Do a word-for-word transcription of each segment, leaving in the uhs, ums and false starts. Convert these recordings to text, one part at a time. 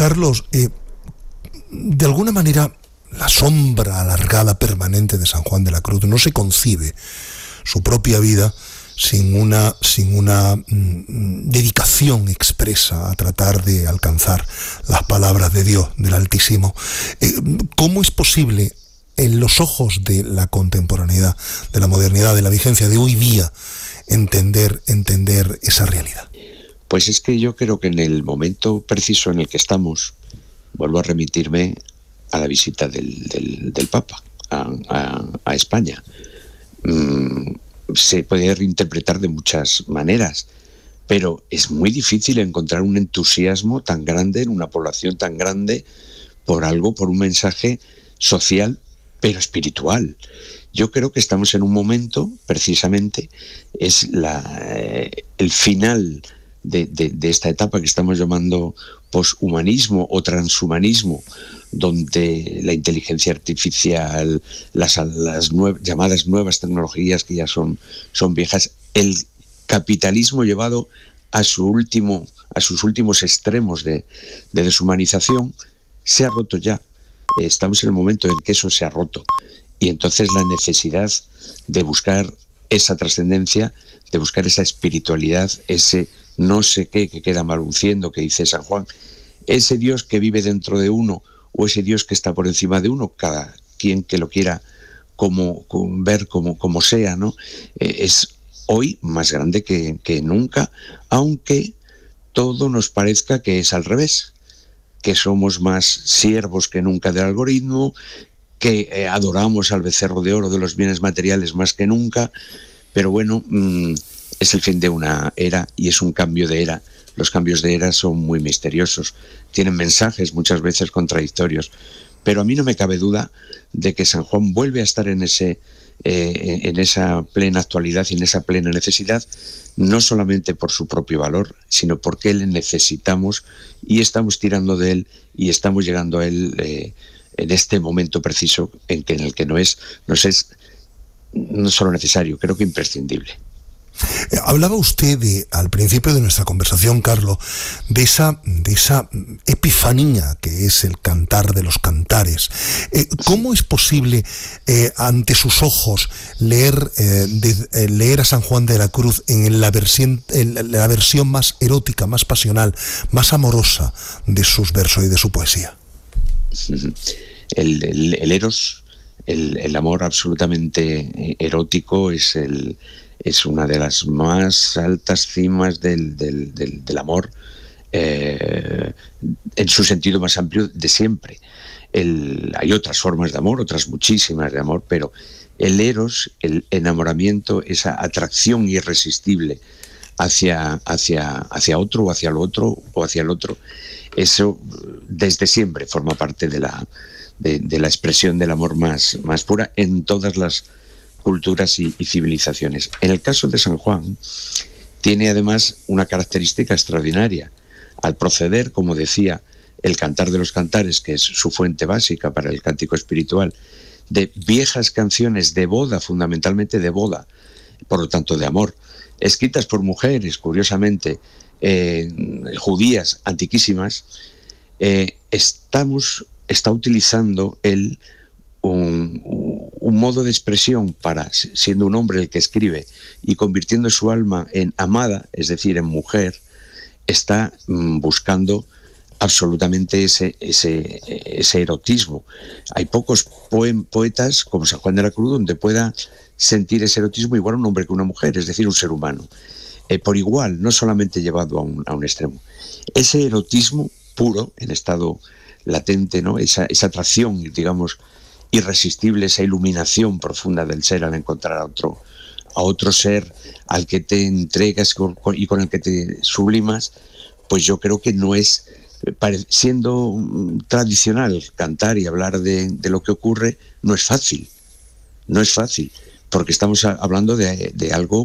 Carlos, eh, de alguna manera la sombra alargada permanente de San Juan de la Cruz no se concibe su propia vida sin una, sin una mm, dedicación expresa a tratar de alcanzar las palabras de Dios, del Altísimo. Eh, ¿Cómo es posible, en los ojos de la contemporaneidad, de la modernidad, de la vigencia de hoy día, entender, entender esa realidad? Pues es que yo creo que en el momento preciso en el que estamos, vuelvo a remitirme a la visita del, del, del Papa a, a, a España. Mm, se puede reinterpretar de muchas maneras, pero es muy difícil encontrar un entusiasmo tan grande en una población tan grande por algo, por un mensaje social, pero espiritual. Yo creo que estamos en un momento, precisamente, es la, eh, el final de, de, de esta etapa que estamos llamando poshumanismo o transhumanismo, donde la inteligencia artificial, las, las nueve, llamadas nuevas tecnologías que ya son, son viejas, el capitalismo llevado a su último, a sus últimos extremos de, de deshumanización, se ha roto ya. Estamos en el momento en que eso se ha roto. Y entonces la necesidad de buscar esa trascendencia, de buscar esa espiritualidad, ese no sé qué que queda balbuciendo, que dice San Juan, ese Dios que vive dentro de uno o ese Dios que está por encima de uno, cada quien que lo quiera como, como ver como, como sea, ¿no? Eh, es hoy más grande que, que nunca, aunque todo nos parezca que es al revés, que somos más siervos que nunca del algoritmo, que eh, adoramos al becerro de oro de los bienes materiales más que nunca, pero bueno, mmm, es el fin de una era y es un cambio de era. Los cambios de era son muy misteriosos, tienen mensajes muchas veces contradictorios, pero a mí no me cabe duda de que San Juan vuelve a estar en ese, eh, en esa plena actualidad y en esa plena necesidad, no solamente por su propio valor, sino porque le necesitamos y estamos tirando de él y estamos llegando a él eh, en este momento preciso en que en el que no es, nos es no solo necesario, creo que imprescindible. Hablaba usted de, al principio de nuestra conversación, Carlos, de esa, de esa epifanía que es el cantar de los cantares. Eh, ¿Cómo es posible eh, ante sus ojos leer, eh, de, eh, leer a San Juan de la Cruz en la versión, en la versión más erótica, más pasional, más amorosa de sus versos y de su poesía? El, el, el eros, el, el amor absolutamente erótico es el es una de las más altas cimas del, del, del, del amor, eh, en su sentido más amplio de siempre. El, hay otras formas de amor, otras muchísimas de amor, pero el eros, el enamoramiento, esa atracción irresistible hacia, hacia, hacia otro o hacia lo otro o hacia el otro, eso desde siempre forma parte de la, de, de la expresión del amor más, más pura en todas las culturas y, y civilizaciones. En el caso de San Juan, tiene además una característica extraordinaria. Al proceder, como decía, el cantar de los cantares, que es su fuente básica para el cántico espiritual, de viejas canciones de boda, fundamentalmente de boda, por lo tanto de amor, escritas por mujeres, curiosamente, eh, judías antiquísimas, eh, estamos, está utilizando el Un, un modo de expresión para, siendo un hombre el que escribe y convirtiendo su alma en amada, es decir, en mujer, está mm, buscando absolutamente ese, ese, ese erotismo. Hay pocos poem, poetas como San Juan de la Cruz donde pueda sentir ese erotismo igual un hombre que una mujer, es decir, un ser humano. Eh, por igual, no solamente llevado a un, a un extremo. Ese erotismo puro, en estado latente, ¿no? Esa, esa atracción, digamos, irresistible, esa iluminación profunda del ser al encontrar a otro, a otro ser al que te entregas con, con, y con el que te sublimas, pues yo creo que no es, siendo tradicional cantar y hablar de, de lo que ocurre, no es fácil, no es fácil, porque estamos a, hablando de, de algo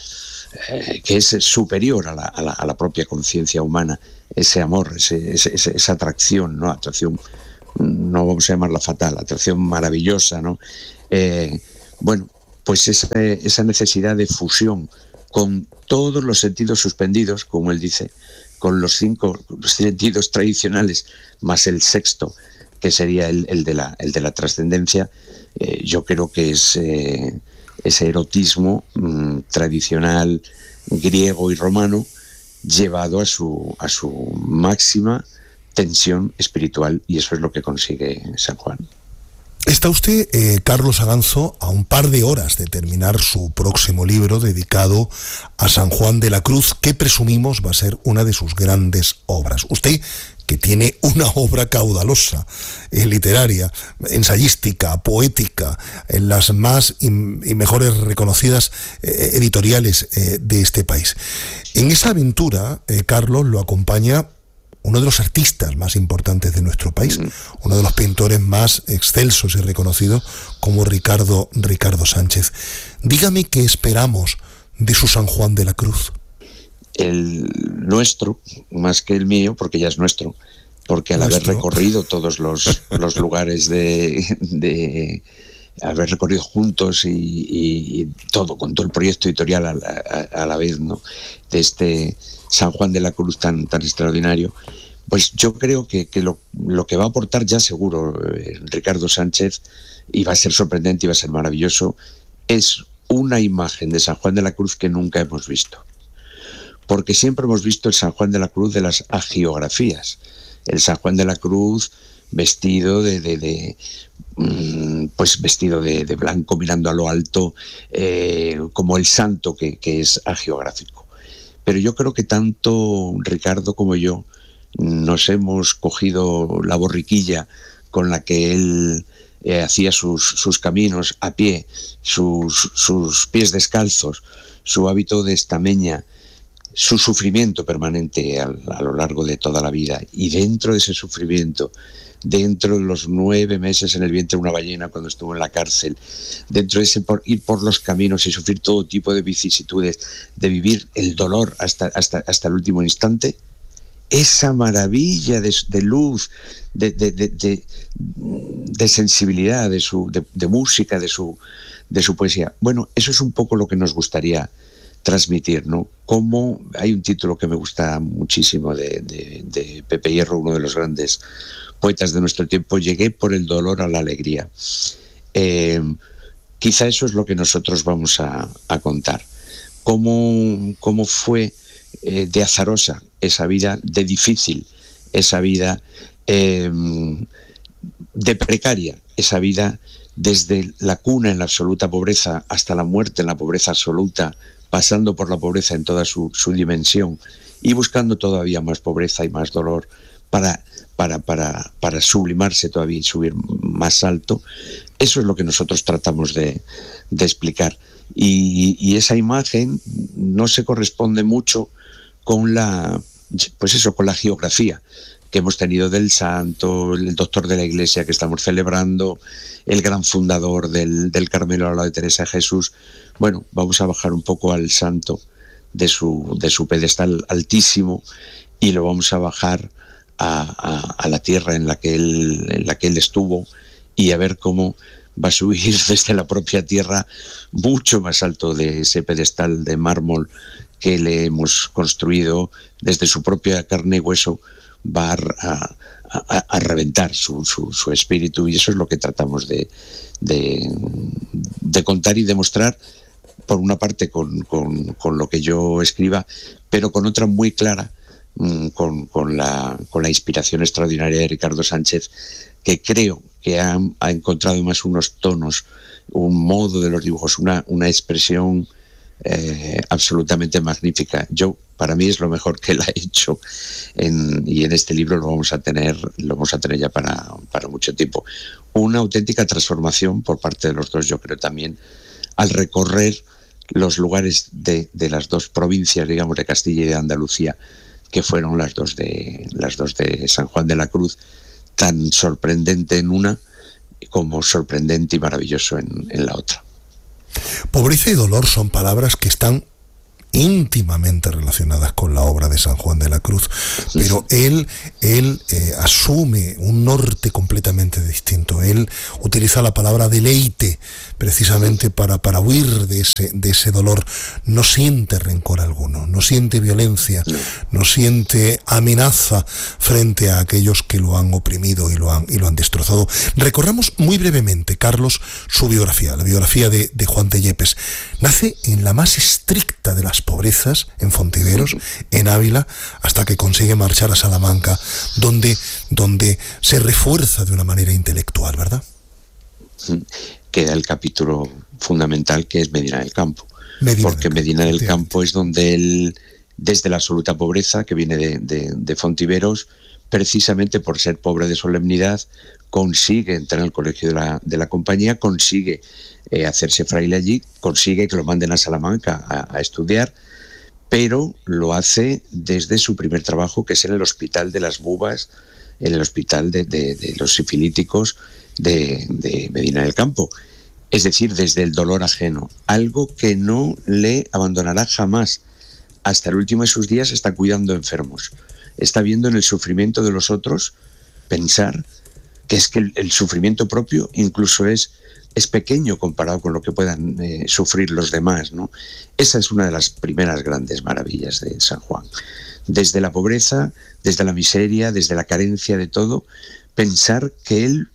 eh, que es superior a la, a la, a la propia conciencia humana, ese amor, ese, ese, esa atracción, ¿no? Atracción, no vamos a llamarla fatal, atracción maravillosa, ¿no? Eh, bueno, pues esa, esa necesidad de fusión con todos los sentidos suspendidos, como él dice, con los cinco sentidos tradicionales, más el sexto, que sería el, el de la, el de la trascendencia, eh, yo creo que es eh, ese erotismo mmm, tradicional griego y romano llevado a su, a su máxima tensión espiritual, y eso es lo que consigue San Juan. Está usted, eh, Carlos Aganzo, a un par de horas de terminar su próximo libro dedicado a San Juan de la Cruz, que presumimos va a ser una de sus grandes obras. Usted, que tiene una obra caudalosa, eh, literaria, ensayística, poética, en las más y, y mejores reconocidas eh, editoriales eh, de este país. En esa aventura, eh, Carlos, lo acompaña uno de los artistas más importantes de nuestro país, uno de los pintores más excelsos y reconocidos, como Ricardo, Ricardo Sánchez. Dígame qué esperamos de su San Juan de la Cruz. El nuestro, más que el mío, porque ya es nuestro, porque al nuestro. haber recorrido todos los, los lugares de, de haber recorrido juntos y, y, y todo, con todo el proyecto editorial a la, a, a la vez, ¿no?, de este San Juan de la Cruz tan, tan extraordinario, pues yo creo que, que lo, lo que va a aportar ya seguro eh, Ricardo Sánchez, y va a ser sorprendente y va a ser maravilloso, es una imagen de San Juan de la Cruz que nunca hemos visto. Porque siempre hemos visto el San Juan de la Cruz de las hagiografías, el San Juan de la Cruz vestido de, de, de pues vestido de, de blanco, mirando a lo alto, eh, como el santo que, que es hagiográfico. Pero yo creo que tanto Ricardo como yo nos hemos cogido la borriquilla con la que él eh, hacía sus, sus caminos a pie, sus, sus pies descalzos, su hábito de estameña, su sufrimiento permanente a, a lo largo de toda la vida, y dentro de ese sufrimiento, dentro de los nueve meses en el vientre de una ballena cuando estuvo en la cárcel, dentro de ese por, ir por los caminos y sufrir todo tipo de vicisitudes, de vivir el dolor hasta, hasta, hasta el último instante, esa maravilla de, de luz, de, de, de, de, de sensibilidad, de, su, de, de música, de su, de su poesía. Bueno, eso es un poco lo que nos gustaría transmitir, ¿no? Como hay un título que me gusta muchísimo de, de, de Pepe Hierro, uno de los grandes poetas de nuestro tiempo: llegué por el dolor a la alegría. Eh, quizá eso es lo que nosotros vamos a, a contar. Cómo, cómo fue eh, de azarosa esa vida, de difícil esa vida, eh, de precaria esa vida, desde la cuna en la absoluta pobreza hasta la muerte en la pobreza absoluta, pasando por la pobreza en toda su, su dimensión y buscando todavía más pobreza y más dolor para, para, para, para sublimarse todavía y subir más alto. Eso es lo que nosotros tratamos de, de explicar. Y, y esa imagen no se corresponde mucho con la, pues eso, con la geografía que hemos tenido del santo, el doctor de la Iglesia que estamos celebrando, el gran fundador del, del Carmelo al lado de Teresa de Jesús. Bueno, vamos a bajar un poco al santo de su, de su pedestal altísimo y lo vamos a bajar a, a, a la tierra en la que él, en la que él estuvo, y a ver cómo va a subir desde la propia tierra mucho más alto de ese pedestal de mármol que le hemos construido desde su propia carne y hueso. Va a, a, a reventar su, su, su espíritu, y eso es lo que tratamos de, de, de contar y demostrar, por una parte con, con, con lo que yo escriba, pero con otra muy clara, con, con, la, con la inspiración extraordinaria de Ricardo Sánchez, que creo que ha, ha encontrado más unos tonos, un modo de los dibujos, una, una expresión eh, absolutamente magnífica. Yo, para mí es lo mejor que él ha hecho, en, y en este libro lo vamos a tener, lo vamos a tener ya para, para mucho tiempo. Una auténtica transformación por parte de los dos, yo creo, también, al recorrer los lugares de, de las dos provincias, digamos, de Castilla y de Andalucía, que fueron las dos de, las dos de San Juan de la Cruz, tan sorprendente en una como sorprendente y maravilloso en, en la otra. Pobreza y dolor son palabras que están íntimamente relacionadas con la obra de San Juan de la Cruz, pero él, él eh, asume un norte completamente distinto. Él utiliza la palabra deleite precisamente para, para huir de ese, de ese dolor. No siente rencor alguno, no siente violencia, no siente amenaza frente a aquellos que lo han oprimido y lo han, y lo han destrozado. Recorramos muy brevemente, Carlos, su biografía, la biografía de, de Juan de Yepes. Nace en la más estricta de las pobrezas, en Fontiveros, en Ávila, hasta que consigue marchar a Salamanca, donde, donde se refuerza de una manera intelectual, ¿verdad? Queda el capítulo fundamental, que es Medina del Campo. Medina porque del Medina Campo, del Campo es donde él, desde la absoluta pobreza, que viene de, de, de Fontiveros, precisamente por ser pobre de solemnidad, consigue entrar al colegio de la, de la compañía, consigue eh, hacerse fraile allí, consigue que lo manden a Salamanca a, a estudiar, pero lo hace desde su primer trabajo, que es en el Hospital de las Bubas, en el Hospital de, de, de los Sifilíticos de, de Medina del Campo. Es decir, desde el dolor ajeno, algo que no le abandonará jamás. Hasta el último de sus días está cuidando enfermos, está viendo en el sufrimiento de los otros, pensar que es que el, el sufrimiento propio incluso es, es pequeño comparado con lo que puedan eh, sufrir los demás, ¿no? Esa es una de las primeras grandes maravillas de San Juan. Desde la pobreza, desde la miseria, desde la carencia de todo, pensar que él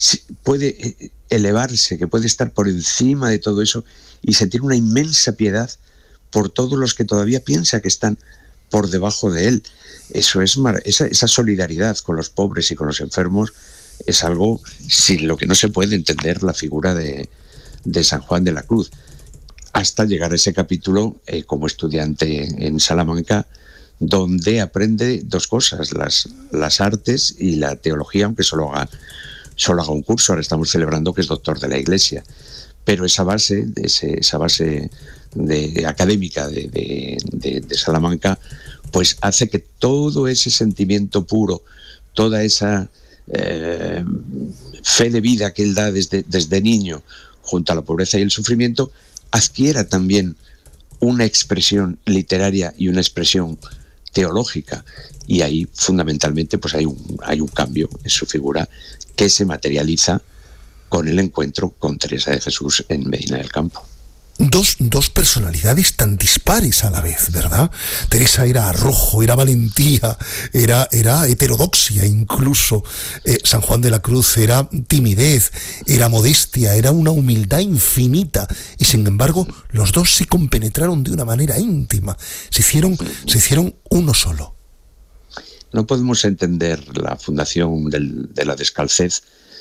puede elevarse, que puede estar por encima de todo eso y sentir una inmensa piedad por todos los que todavía piensa que están por debajo de él. Eso es esa, esa solidaridad con los pobres y con los enfermos es algo sin lo que no se puede entender la figura de, de San Juan de la Cruz. Hasta llegar a ese capítulo eh, como estudiante en Salamanca, donde aprende dos cosas, las, las artes y la teología, aunque solo haga, solo haga un curso. Ahora estamos celebrando que es doctor de la Iglesia. Pero esa base, ese, esa base de, de académica de, de, de, de Salamanca, pues hace que todo ese sentimiento puro, toda esa eh, fe de vida que él da desde, desde niño, junto a la pobreza y el sufrimiento, adquiera también una expresión literaria y una expresión teológica. Y ahí, fundamentalmente, pues hay un, hay un cambio en su figura que se materializa con el encuentro con Teresa de Jesús en Medina del Campo. Dos, dos personalidades tan dispares a la vez, ¿verdad? Teresa era arrojo, era valentía, era, era heterodoxia incluso. Eh, San Juan de la Cruz era timidez, era modestia, era una humildad infinita. Y sin embargo, los dos se compenetraron de una manera íntima. Se hicieron, se hicieron uno solo. No podemos entender la fundación del, de la Descalcez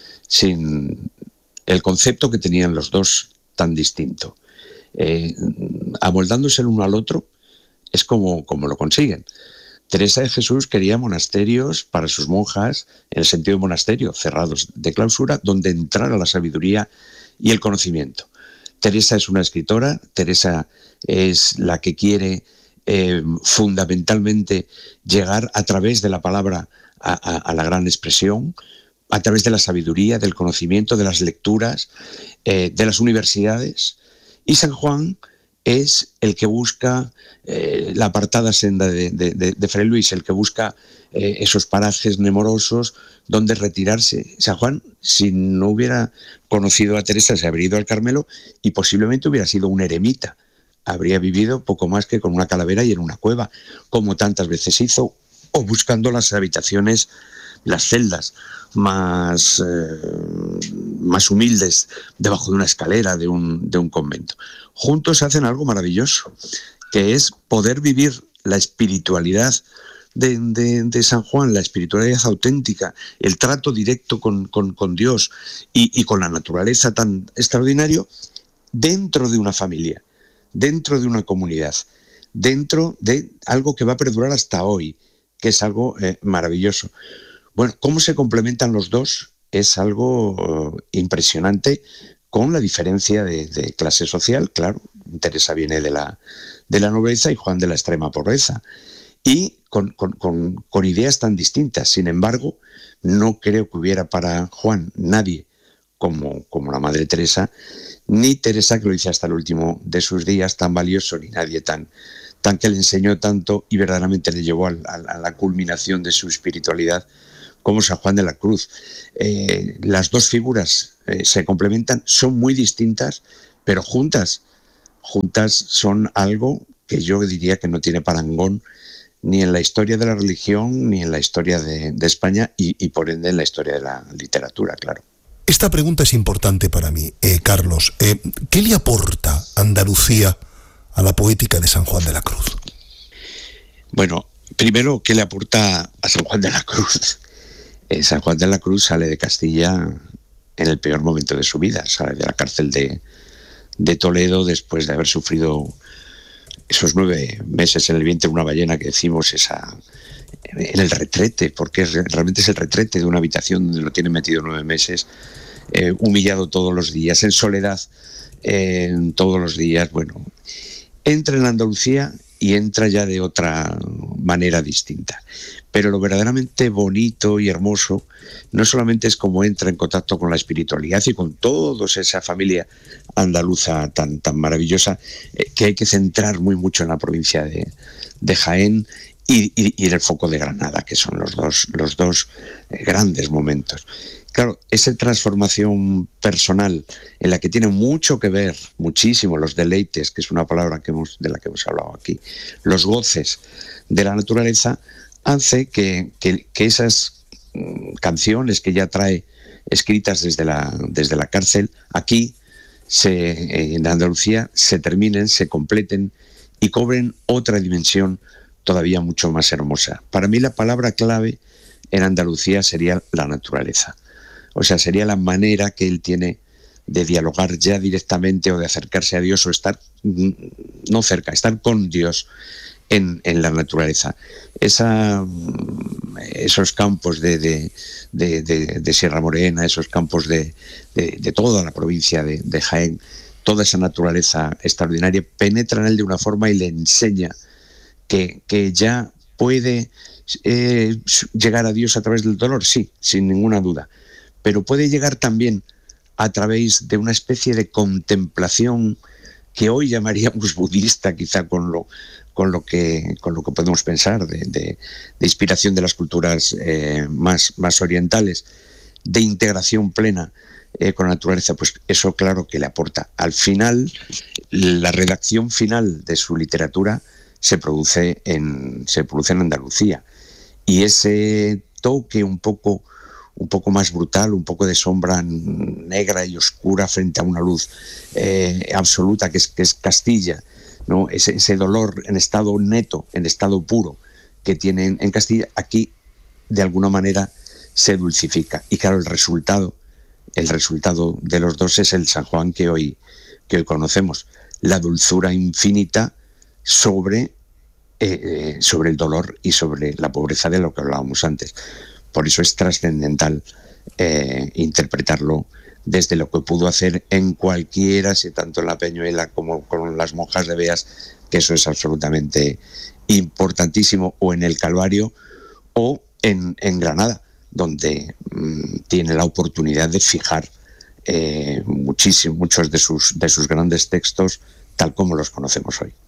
sin el concepto que tenían los dos tan distinto. Eh, amoldándose el uno al otro es como, como lo consiguen. Teresa de Jesús quería monasterios para sus monjas, en el sentido de monasterio, cerrados de clausura, donde entrara la sabiduría y el conocimiento. Teresa es una escritora, Teresa es la que quiere eh, fundamentalmente llegar a través de la palabra a, a, a la gran expresión, a través de la sabiduría, del conocimiento, de las lecturas, eh, de las universidades. Y San Juan es el que busca eh, la apartada senda de, de, de, de Fray Luis, el que busca eh, esos parajes nemorosos donde retirarse. San Juan, si no hubiera conocido a Teresa, se habría ido al Carmelo y posiblemente hubiera sido un eremita. Habría vivido poco más que con una calavera y en una cueva, como tantas veces hizo, o buscando las habitaciones, las celdas más, eh, más humildes debajo de una escalera de un, de un convento. Juntos hacen algo maravilloso, que es poder vivir la espiritualidad de, de, de San Juan, la espiritualidad auténtica, el trato directo con, con, con Dios y, y con la naturaleza tan extraordinario, dentro de una familia, dentro de una comunidad, dentro de algo que va a perdurar hasta hoy, que es algo eh, maravilloso. Bueno, cómo se complementan los dos es algo uh, impresionante, con la diferencia de, de clase social. Claro, Teresa viene de la, de la nobleza y Juan de la extrema pobreza, y con, con, con, con ideas tan distintas. Sin embargo, no creo que hubiera para Juan nadie como, como la Madre Teresa, ni Teresa, que lo dice hasta el último de sus días, tan valioso, ni nadie tan, tan que le enseñó tanto y verdaderamente le llevó a, a, a la culminación de su espiritualidad, como San Juan de la Cruz. Eh, las dos figuras eh, se complementan, son muy distintas, pero juntas, juntas son algo que yo diría que no tiene parangón ni en la historia de la religión, ni en la historia de, de España y, y por ende en la historia de la literatura, claro. Esta pregunta es importante para mí, eh, Carlos. Eh, ¿Qué le aporta Andalucía a la poética de San Juan de la Cruz? Bueno, primero, ¿qué le aporta a San Juan de la Cruz? Eh, San Juan de la Cruz sale de Castilla en el peor momento de su vida, sale de la cárcel de, de Toledo después de haber sufrido esos nueve meses en el vientre de una ballena que decimos, esa, en el retrete, porque es, realmente es el retrete de una habitación donde lo tienen metido nueve meses, eh, humillado todos los días, en soledad, eh, todos los días. Bueno, entra en Andalucía y entra ya de otra manera distinta. Pero lo verdaderamente bonito y hermoso no solamente es cómo entra en contacto con la espiritualidad y con toda esa familia andaluza tan, tan maravillosa, eh, que hay que centrar muy mucho en la provincia de, de Jaén y, y, y en el foco de Granada, que son los dos, los dos eh, grandes momentos. Claro, esa transformación personal en la que tiene mucho que ver, muchísimo, los deleites, que es una palabra que hemos, de la que hemos hablado aquí, los goces de la naturaleza, hace que, que, que esas mm, canciones que ya trae escritas desde la, desde la cárcel, aquí se, en Andalucía se terminen, se completen y cobren otra dimensión todavía mucho más hermosa. Para mí la palabra clave en Andalucía sería la naturaleza. O sea, sería la manera que él tiene de dialogar ya directamente o de acercarse a Dios o estar, no cerca, estar con Dios en, en la naturaleza. Esa, esos campos de, de, de, de, de Sierra Morena, esos campos de, de, de toda la provincia de, de Jaén, toda esa naturaleza extraordinaria, penetra en él de una forma y le enseña que, que ya puede eh, llegar a Dios a través del dolor, sí, sin ninguna duda. Pero puede llegar también a través de una especie de contemplación que hoy llamaríamos budista, quizá con lo, con lo, que, con lo que podemos pensar, de, de, de inspiración de las culturas eh, más, más orientales, de integración plena eh, con la naturaleza. Pues eso claro que le aporta. Al final, la redacción final de su literatura se produce en, se produce en Andalucía. Y ese toque un poco... un poco más brutal, un poco de sombra negra y oscura frente a una luz eh, absoluta que es, que es Castilla, ¿no? Ese, ese dolor en estado neto, en estado puro que tienen en Castilla, aquí de alguna manera se dulcifica. Y claro, el resultado, el resultado de los dos es el San Juan que hoy, que hoy conocemos, la dulzura infinita sobre, eh, sobre el dolor y sobre la pobreza de lo que hablábamos antes. Por eso es trascendental eh, interpretarlo desde lo que pudo hacer en cualquiera, si tanto en la Peñuela como con las monjas de Beas, que eso es absolutamente importantísimo, o en el Calvario, o en, en Granada, donde mmm, tiene la oportunidad de fijar eh, muchísimo, muchos de sus, de sus grandes textos tal como los conocemos hoy.